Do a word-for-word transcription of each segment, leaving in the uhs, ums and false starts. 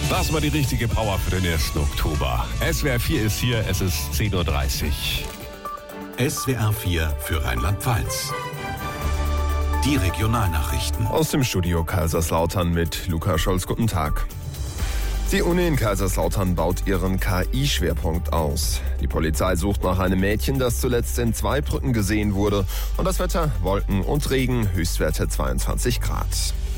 Das war die richtige Power für den ersten Oktober. S W R vier ist hier, es ist zehn Uhr dreißig. S W R vier für Rheinland-Pfalz. Die Regionalnachrichten. Aus dem Studio Kaiserslautern mit Luca Scholz. Guten Tag. Die Uni in Kaiserslautern baut ihren K I-Schwerpunkt aus. Die Polizei sucht nach einem Mädchen, das zuletzt in Zweibrücken gesehen wurde. Und das Wetter: Wolken und Regen, Höchstwerte zweiundzwanzig Grad.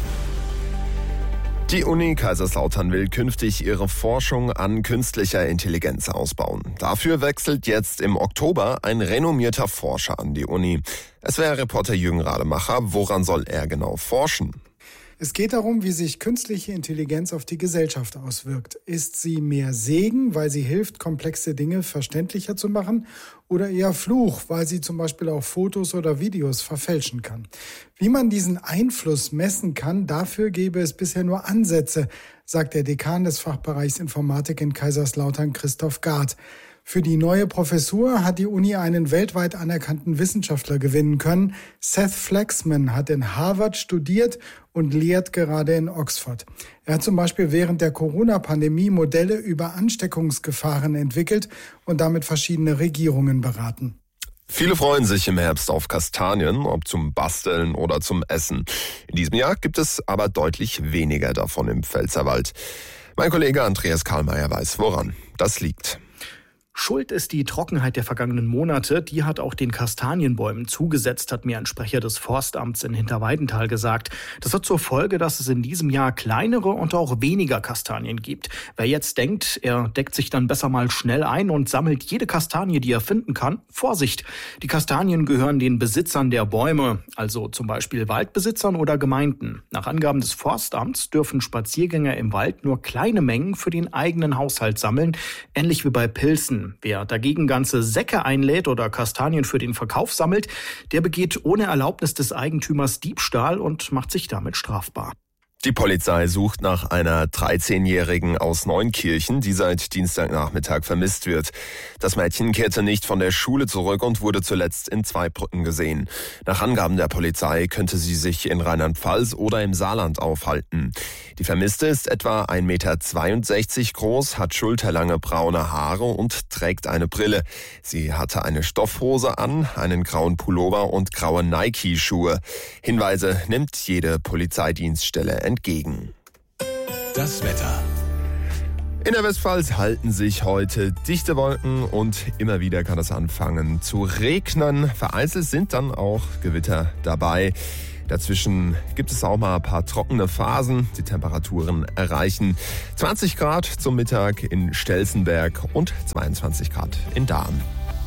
Die Uni Kaiserslautern will künftig ihre Forschung an künstlicher Intelligenz ausbauen. Dafür wechselt jetzt im Oktober ein renommierter Forscher an die Uni. Es wäre Reporter Jürgen Rademacher. Woran soll er genau forschen? Es geht darum, wie sich künstliche Intelligenz auf die Gesellschaft auswirkt. Ist sie mehr Segen, weil sie hilft, komplexe Dinge verständlicher zu machen, oder eher Fluch, weil sie zum Beispiel auch Fotos oder Videos verfälschen kann? Wie man diesen Einfluss messen kann, dafür gäbe es bisher nur Ansätze, sagt der Dekan des Fachbereichs Informatik in Kaiserslautern, Christoph Gard. Für die neue Professur hat die Uni einen weltweit anerkannten Wissenschaftler gewinnen können. Seth Flaxman hat in Harvard studiert und lehrt gerade in Oxford. Er hat zum Beispiel während der Corona-Pandemie Modelle über Ansteckungsgefahren entwickelt und damit verschiedene Regierungen beraten. Viele freuen sich im Herbst auf Kastanien, ob zum Basteln oder zum Essen. In diesem Jahr gibt es aber deutlich weniger davon im Pfälzerwald. Mein Kollege Andreas Karlmeier weiß, woran das liegt. Schuld ist die Trockenheit der vergangenen Monate. Die hat auch den Kastanienbäumen zugesetzt, hat mir ein Sprecher des Forstamts in Hinterweidenthal gesagt. Das hat zur Folge, dass es in diesem Jahr kleinere und auch weniger Kastanien gibt. Wer jetzt denkt, er deckt sich dann besser mal schnell ein und sammelt jede Kastanie, die er finden kann, Vorsicht! Die Kastanien gehören den Besitzern der Bäume, also zum Beispiel Waldbesitzern oder Gemeinden. Nach Angaben des Forstamts dürfen Spaziergänger im Wald nur kleine Mengen für den eigenen Haushalt sammeln, ähnlich wie bei Pilzen. Wer dagegen ganze Säcke einlädt oder Kastanien für den Verkauf sammelt, der begeht ohne Erlaubnis des Eigentümers Diebstahl und macht sich damit strafbar. Die Polizei sucht nach einer dreizehnjährigen aus Neunkirchen, die seit Dienstagnachmittag vermisst wird. Das Mädchen kehrte nicht von der Schule zurück und wurde zuletzt in Zweibrücken gesehen. Nach Angaben der Polizei könnte sie sich in Rheinland-Pfalz oder im Saarland aufhalten. Die Vermisste ist etwa ein Meter zweiundsechzig groß, hat schulterlange braune Haare und trägt eine Brille. Sie hatte eine Stoffhose an, einen grauen Pullover und graue Nike-Schuhe. Hinweise nimmt jede Polizeidienststelle entgegen. Das Wetter. In der Westpfalz halten sich heute dichte Wolken und immer wieder kann es anfangen zu regnen. Vereinzelt sind dann auch Gewitter dabei. Dazwischen gibt es auch mal ein paar trockene Phasen. Die Temperaturen erreichen zwanzig Grad zum Mittag in Stelzenberg und zweiundzwanzig Grad in Dahmen.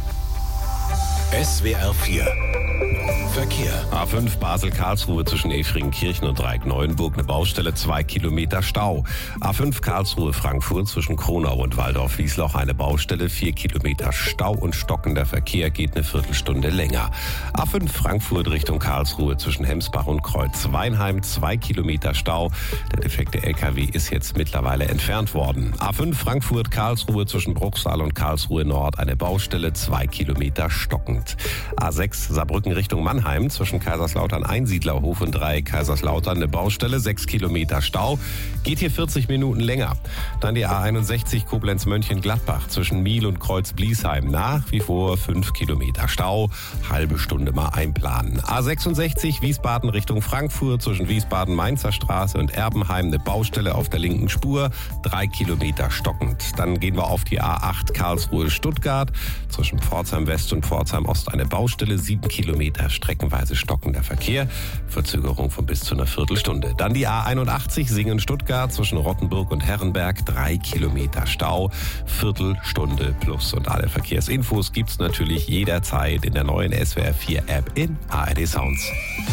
S W R vier Verkehr. A fünf Basel-Karlsruhe zwischen Efringenkirchen und Dreieck-Neuenburg, eine Baustelle, zwei Kilometer Stau. A fünf Karlsruhe-Frankfurt zwischen Kronau und Waldorf-Wiesloch, eine Baustelle, vier Kilometer Stau und stockender Verkehr, geht eine Viertelstunde länger. A fünf Frankfurt Richtung Karlsruhe zwischen Hemsbach und Kreuzweinheim, zwei Kilometer Stau. Der defekte L K W ist jetzt mittlerweile entfernt worden. A fünf Frankfurt-Karlsruhe zwischen Bruchsal und Karlsruhe Nord, eine Baustelle, zwei Kilometer stockend. A sechs Saarbrücken Richtung Mannheim zwischen Kaiserslautern Einsiedlerhof und Dreieck Kaiserslautern, eine Baustelle, sechs Kilometer Stau, geht hier vierzig Minuten länger. Dann die A einundsechzig Koblenz-Mönchengladbach zwischen Miel und Kreuz-Bliesheim, nach wie vor fünf Kilometer Stau, halbe Stunde mal einplanen. A sechsundsechzig Wiesbaden Richtung Frankfurt zwischen Wiesbaden-Mainzer Straße und Erbenheim, eine Baustelle auf der linken Spur, drei Kilometer stockend. Dann gehen wir auf die A acht Karlsruhe-Stuttgart zwischen Pforzheim West und Pforzheim Ost, eine Baustelle, sieben Kilometer streckenweise stockender Verkehr, Verzögerung von bis zu einer Viertelstunde. Dann die A einundachtzig Singen-Stuttgart zwischen Rottenburg und Herrenberg, drei Kilometer Stau, Viertelstunde plus. Und alle Verkehrsinfos gibt's natürlich jederzeit in der neuen S W R vier App in A R D Sounds.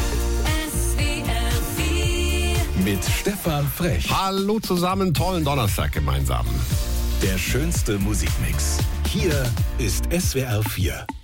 Mit Stefan Frech. Hallo zusammen, tollen Donnerstag gemeinsam. Der schönste Musikmix. Hier ist S W R vier.